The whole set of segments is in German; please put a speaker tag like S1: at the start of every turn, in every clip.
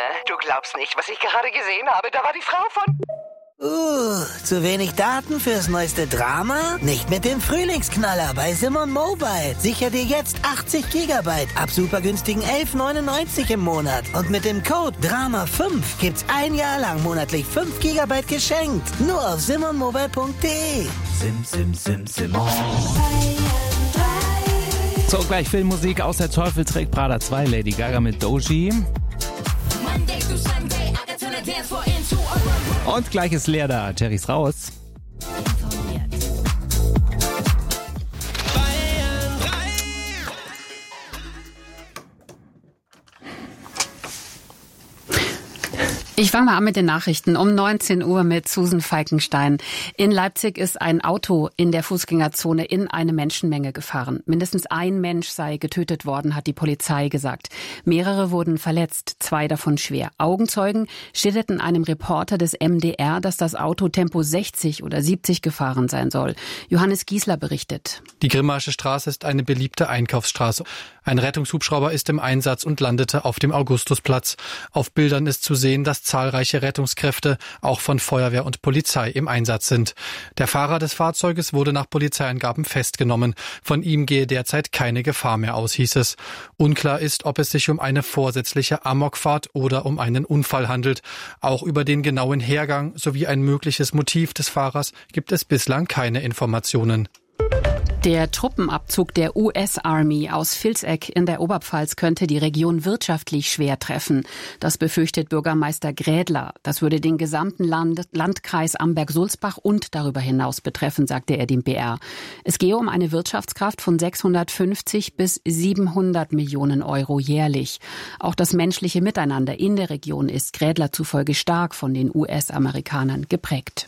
S1: Du glaubst nicht, was ich gerade gesehen habe. Da war die Frau von...
S2: Zu wenig Daten fürs neueste Drama? Nicht mit dem Frühlingsknaller bei Simon Mobile. Sicher dir jetzt 80 GB ab super günstigen 11,99 im Monat. Und mit dem Code DRAMA5 gibt's ein Jahr lang monatlich 5 GB geschenkt. Nur auf simonmobile.de.
S3: Simon. So, gleich Filmmusik aus Der Teufel trägt Prada 2, Lady Gaga mit Doji. Und gleich ist leer da, Jerry's raus.
S4: Ich fange mal an mit den Nachrichten. Um 19 Uhr mit Susan Falkenstein. In Leipzig ist ein Auto in der Fußgängerzone in eine Menschenmenge gefahren. Mindestens ein Mensch sei getötet worden, hat die Polizei gesagt. Mehrere wurden verletzt, 2 davon schwer. Augenzeugen schilderten einem Reporter des MDR, dass das Auto Tempo 60 oder 70 gefahren sein soll. Johannes Giesler berichtet.
S5: Die Grimmaische Straße ist eine beliebte Einkaufsstraße. Ein Rettungshubschrauber ist im Einsatz und landete auf dem Augustusplatz. Auf Bildern ist zu sehen, dass zahlreiche Rettungskräfte, auch von Feuerwehr und Polizei, im Einsatz sind. Der Fahrer des Fahrzeuges wurde nach Polizeiangaben festgenommen. Von ihm gehe derzeit keine Gefahr mehr aus, hieß es. Unklar ist, ob es sich um eine vorsätzliche Amokfahrt oder um einen Unfall handelt. Auch über den genauen Hergang sowie ein mögliches Motiv des Fahrers gibt es bislang keine Informationen.
S4: Der Truppenabzug der US-Army aus Vilseck in der Oberpfalz könnte die Region wirtschaftlich schwer treffen. Das befürchtet Bürgermeister Grädler. Das würde den gesamten Landkreis Amberg-Sulzbach und darüber hinaus betreffen, sagte er dem BR. Es gehe um eine Wirtschaftskraft von 650 bis 700 Millionen Euro jährlich. Auch das menschliche Miteinander in der Region ist Grädler zufolge stark von den US-Amerikanern geprägt.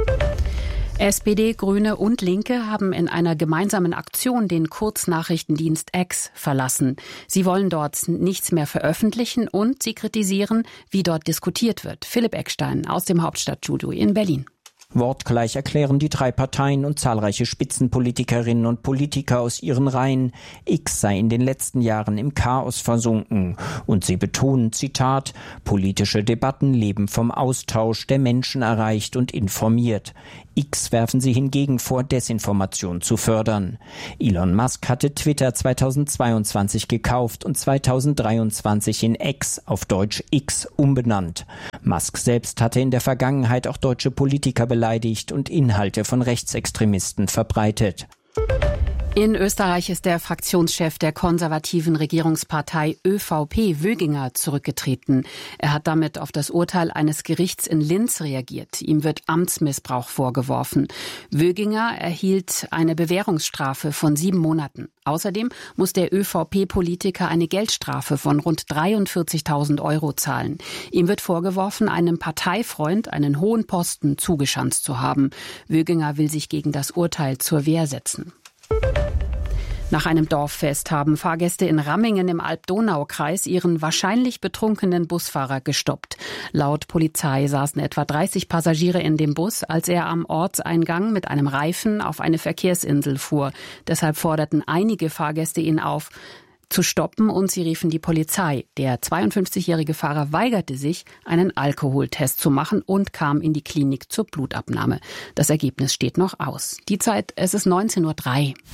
S4: SPD, Grüne und Linke haben in einer gemeinsamen Aktion den Kurznachrichtendienst X verlassen. Sie wollen dort nichts mehr veröffentlichen und sie kritisieren, wie dort diskutiert wird. Philipp Eckstein aus dem Hauptstadtstudio in Berlin.
S6: Wortgleich erklären die 3 Parteien und zahlreiche Spitzenpolitikerinnen und Politiker aus ihren Reihen, X sei in den letzten Jahren im Chaos versunken. Und sie betonen, Zitat, politische Debatten leben vom Austausch, der Menschen erreicht und informiert. X werfen sie hingegen vor, Desinformation zu fördern. Elon Musk hatte Twitter 2022 gekauft und 2023 in X, auf Deutsch X, umbenannt. Musk selbst hatte in der Vergangenheit auch deutsche Politiker beleidigt und Inhalte von Rechtsextremisten verbreitet.
S4: In Österreich ist der Fraktionschef der konservativen Regierungspartei ÖVP, Wöginger, zurückgetreten. Er hat damit auf das Urteil eines Gerichts in Linz reagiert. Ihm wird Amtsmissbrauch vorgeworfen. Wöginger erhielt eine Bewährungsstrafe von 7 Monaten. Außerdem muss der ÖVP-Politiker eine Geldstrafe von rund 43.000 Euro zahlen. Ihm wird vorgeworfen, einem Parteifreund einen hohen Posten zugeschanzt zu haben. Wöginger will sich gegen das Urteil zur Wehr setzen. Nach einem Dorffest haben Fahrgäste in Rammingen im Alb-Donau-Kreis ihren wahrscheinlich betrunkenen Busfahrer gestoppt. Laut Polizei saßen etwa 30 Passagiere in dem Bus, als er am Ortseingang mit einem Reifen auf eine Verkehrsinsel fuhr. Deshalb forderten einige Fahrgäste ihn auf, zu stoppen und sie riefen die Polizei. Der 52-jährige Fahrer weigerte sich, einen Alkoholtest zu machen und kam in die Klinik zur Blutabnahme. Das Ergebnis steht noch aus. Die Zeit, es ist 19:03 Uhr.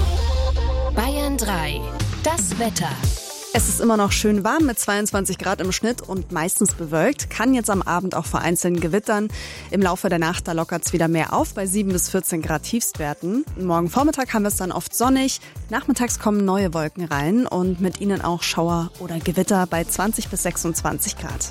S7: Bayern 3, das Wetter.
S8: Es ist immer noch schön warm mit 22 Grad im Schnitt und meistens bewölkt. Kann jetzt am Abend auch vereinzelt gewittern. Im Laufe der Nacht, da lockert es wieder mehr auf bei 7 bis 14 Grad Tiefstwerten. Morgen Vormittag haben wir es dann oft sonnig. Nachmittags kommen neue Wolken rein und mit ihnen auch Schauer oder Gewitter bei 20 bis 26 Grad.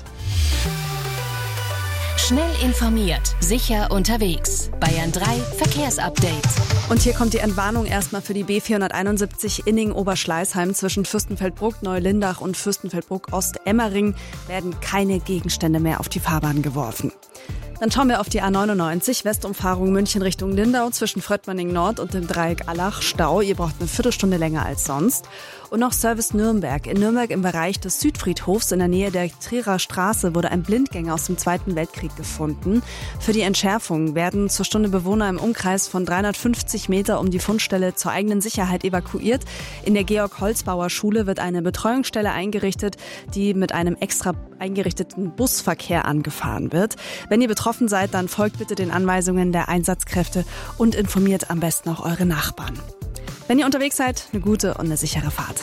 S7: Schnell informiert, sicher unterwegs. Bayern 3 Verkehrsupdate.
S8: Und hier kommt die Entwarnung erstmal für die B471 Inning-Oberschleißheim zwischen Fürstenfeldbruck, Neulindach und Fürstenfeldbruck-Ost-Emmering werden keine Gegenstände mehr auf die Fahrbahn geworfen. Dann schauen wir auf die A99, Westumfahrung München Richtung Lindau zwischen Fröttmanning Nord und dem Dreieck Allach. Stau, ihr braucht eine Viertelstunde länger als sonst. Und noch Service Nürnberg. In Nürnberg im Bereich des Südfriedhofs in der Nähe der Trierer Straße wurde ein Blindgänger aus dem Zweiten Weltkrieg gefunden. Für die Entschärfung werden zur Stunde Bewohner im Umkreis von 350 Meter um die Fundstelle zur eigenen Sicherheit evakuiert. In der Georg-Holzbauer-Schule wird eine Betreuungsstelle eingerichtet, die mit einem extra eingerichteten Busverkehr angefahren wird. Wenn ihr betroffen seid, dann folgt bitte den Anweisungen der Einsatzkräfte und informiert am besten auch eure Nachbarn. Wenn ihr unterwegs seid, eine gute und eine sichere Fahrt.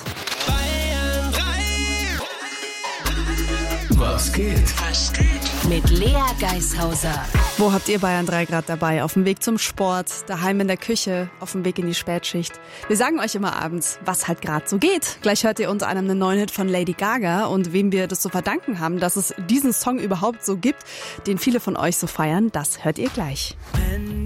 S9: Was geht?
S7: Mit Lea Geishauser.
S8: Wo habt ihr Bayern 3 gerade dabei? Auf dem Weg zum Sport, daheim in der Küche, auf dem Weg in die Spätschicht? Wir sagen euch immer abends, was halt gerade so geht. Gleich hört ihr unter anderem einen neuen Hit von Lady Gaga und wem wir das zu verdanken haben, dass es diesen Song überhaupt so gibt, den viele von euch so feiern, das hört ihr gleich.